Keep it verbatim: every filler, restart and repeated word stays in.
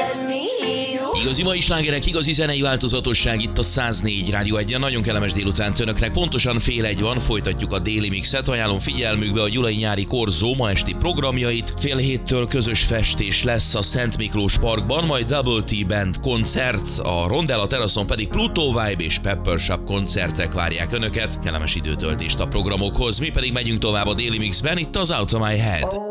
Igazi mai slágerek, igazi zenei változatosság itt a száz négy Rádió egyen. Nagyon kellemes délután önöknek. Pontosan fél egy van, folytatjuk a déli mixet. Ajánlom figyelmükbe a Gyulai Nyári Korzó ma esti programjait. Fél héttől közös festés lesz a Szent Miklós Parkban, majd Double T Band koncert, a Rondella teraszon pedig Pluto Vibe és Pepper Shop koncertek várják önöket. Kellemes időtöltést a programokhoz. Mi pedig megyünk tovább a déli mixben, itt az Out of My Head.